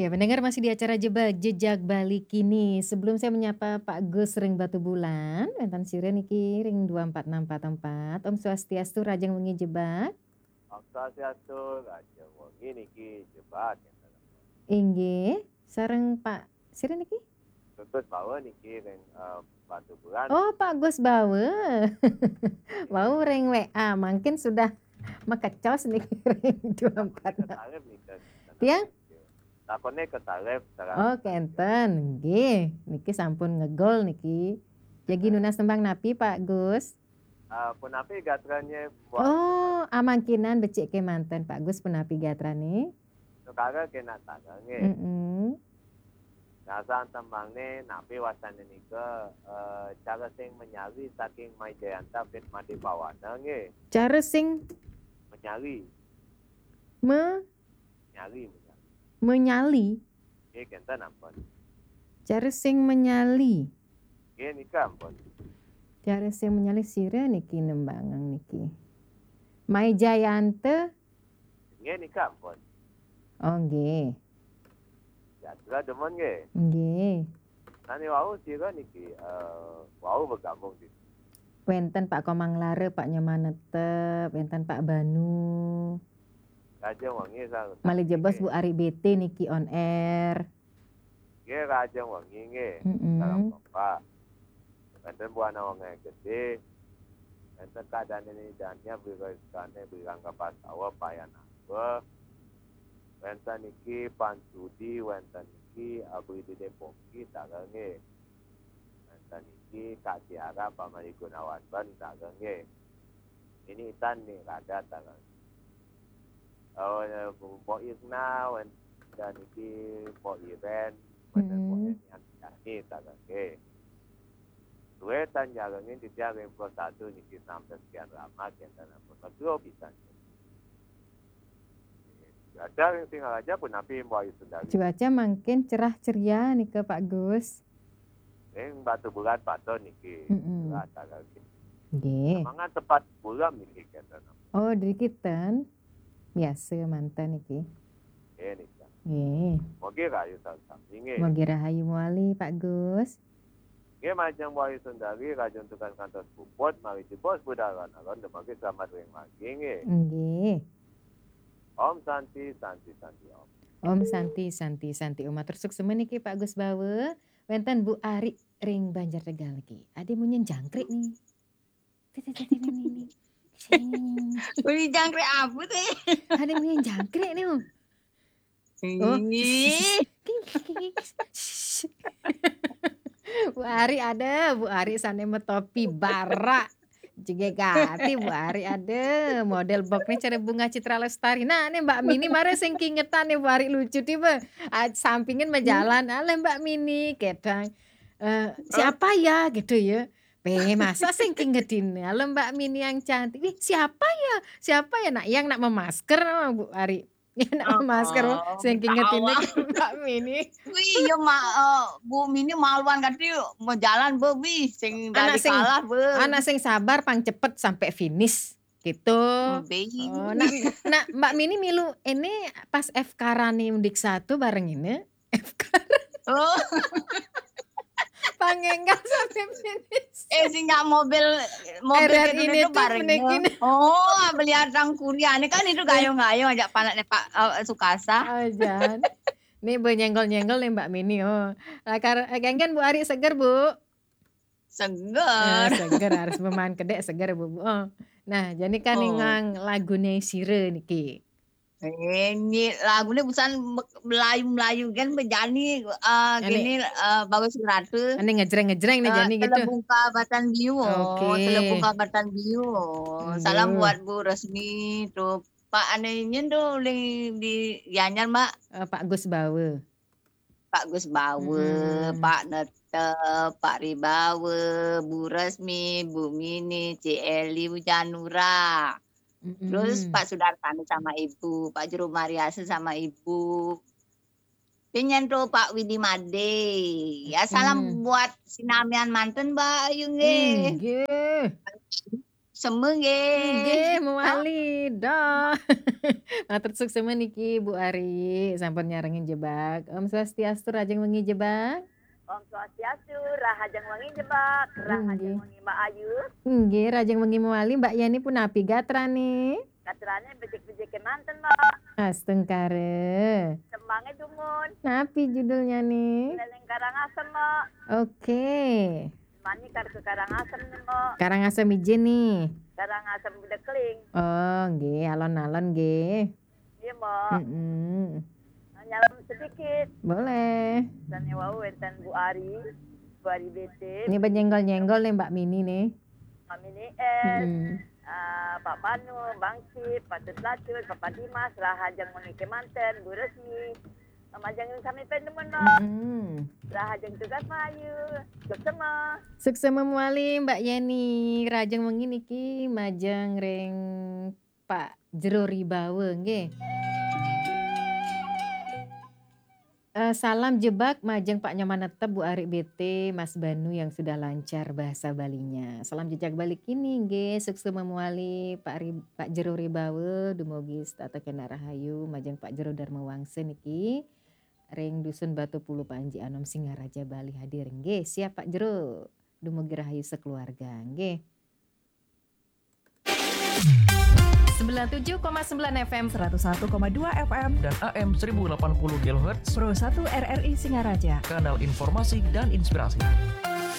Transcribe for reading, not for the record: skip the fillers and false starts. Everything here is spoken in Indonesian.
Ya, pendengar masih di acara Jejak Balik kini. Sebelum saya menyapa Pak Gus Ring Batu Bulan, Wentan Sire niki ring 24644. Om Swastiastu Rajang Wengi Jebak. Swastiastu, Raja Wengi niki jebat. Inggih, sareng Pak Sire niki? Terus bawa niki ring Batu Bulan. Oh, Pak Gus Bawe. Bawe ring WA, mungkin sudah makecos niki ring 246. Ketarif nika. Tiang? Takone ketarif. Oh, kenten. Nggih, niki sampun ngegol niki. Jagi nunas tembang napi Pak Gus. Penapi gatranya Oh, amangkinan becik ke manten Pak Gus penapi gatrane. sekarang kena tangannya. Nasan tembangnya napi wasana nika cara sing menyari saking Mai Jayanta fit mati bawana nge. Cara sing Menyari. menyali. Nggih kenten ampun. Cara sing menyali. Nggih nika ampun. Cara sing menyali sira niki nembangang niki. Mai Jayante. Nggih nika ampun. Oh nggih. Jatra demen nggih. Nggih. Nani wau sira niki wau bergabung di. Wenten Pak Komang Lare, Pak Nyamanetep, wenten Pak Banu. Raja Wengi sang. Mali jebos Bu Ari BT niki on air. Nggih Raja Wengi nggih. Salam Bapak. Wenten Bu ana wong gede. Wenten keadaan ini dannya berkane bilang kapas awa payan apa. Wenten iki Pansudi, wenten iki Abdi Depoki tagange. Wenten iki Kak Tiara Pamali Gunawan Ban tagange. Ini itan nih rada tagange. Oh, Bo Irna, wenten iki Bo Iren, wenten Bo Eni tagange. Dua tan jalannya di tiap info satu niki sampai sekian lama kita nampak dua bisa. Ada yang tinggal aja pun napi mau sendiri. Cuaca makin cerah ceria nih ke Pak Gus. Yang Batu Bulan pato niki. Rata lagi. Nggih. Mangan tepat bulan niki kita. Oh, dari kita biasa mantan niki. Nggih nika. Nggih. Mogi rayu samping nggih. Mogi rahayu muali Pak Gus. Nggih macam mau sendiri rajun tukang kantor puput mari dibos budalan alon demagi selamat ring magi nggih. Nggih. Om Santi Om. Om Santi Om tersuk semeniki Pak Gus Bawe. Wenten Bu Ari ring Banjar Tegal lagi. Ade munyen jangkrik nih. Munyen jangkrik apa teh? Ade munyen jangkrik nih. Oh. Bu Ari ada, Bu Ari sane metopi bara. Juga gati Bu Ari ada model boxnya cara Bunga Citra Lestari. Nah ini Mbak Mini mare sing kingetan nih Bu Ari lucu tiba. Sampingin menjalan ale Mbak Mini kedang. Siapa ya gitu ya. Masa sing kingetin ale Mbak Mini yang cantik. Siapa ya nak yang nak memasker Bu Ari. Ya nak memasker sing kingetin Mbak Mini. Wih ya Bu Mini maluan kati mau jalan bebi sing dari kalah be. Anak sing sabar pang cepet sampai finish gitu. Oh, nah Mbak Mini milu ini pas FK-rani Undik 1 bareng ini. FK-ran. Oh. Pangenggal sampai finish. Sing nggak mobil ini itu bareng. Oh, beliau tang kuliah ini kan itu gayung-gayung ajak panaknya Pak Sukasa. Ajan. Nih nyenggol-nyenggol nih Mbak Mini. Oh. Kan Bu Ari seger Bu. Seger. Seger harus pemain kedek seger Bu. Oh. Nah, jadi kan ngang lagune Sire niki. Ini lagunya bukan Melayu kan bejani gini bagus ratu. Ane ngejreng-ngejreng nih jani gitu. Telebung Kabatan Biu. Telebung Kabatan Biu. Salam buat Bu Resmi tuh Pak anehnya tuh di Gianyar Mbak. Pak Gus Bawe. Pak Gus Bawe, Pak Nete, Pak Ribawe, Bu Resmi, Bu Mini, Ci Bu Janura. Terus Pak Sudartani sama Ibu, Pak Juru Mariase sama Ibu. Penyentuh Pak Widi Made. Ya salam buat Sinamian manten Mbak Ayu nggih. seme nggih. Nggih, mewali dah. Matur suksema niki Bu Ari, sampun nyarengin jebak. Om Swastiastu, rajeng wengi jebak. Om Swastiastu, rahajeng wengi jebak, rahajeng wengi Mbak Ayu. Nggih, rajeng wengi mewali Mbak Yani punapi gatrane? Katrane becik-becik manten, Mbak. Astengkare. Sembange dumun. Napi judulnya nih? Leleng Karangasem, Mbak. Oke. Mani kartu Karangasem nih, Mbak. Karangasem ijen nih. Karangasem Bedekling. Oh, nggih, alon-alon nggih. Iya, Mbak. Nyalam sedikit. Boleh. Dan wau enten Bu Ari BT. Ini benyenggol-nyenggol nih Mbak Mini nih. Mbak Mini S. Pak Panu, Bang Sip, Pak Tutlacut, Pak Dimas, rahajeng wengi kemanten, Bu Resmi. Majang kami pendemen, Mbak. Rahajeng tugas Mayu. Suksema. Suksema muali Mbak Yani. Rajeng wengi niki majang reng Pak Jero Ribawe nggih. Salam jebak majeng Pak Nyaman Netep, Bu Ari BT, Mas Banu yang sudah lancar bahasa Balinya. Salam jejak balik ini nggih, suksema muali Pak Jero Ribawe, dumugi tata kena rahayu majeng Pak Jero Dharma Wangse niki. Ring Dusun Batu Pulu Panji Anom Singaraja Bali hadir nggih. Siap Pak Jero. Dumugi rahayu sekeluarga nggih. 97,9 FM, 101,2 FM, dan AM 1080 kHz Pro 1 RRI Singaraja. Kanal informasi dan inspirasi.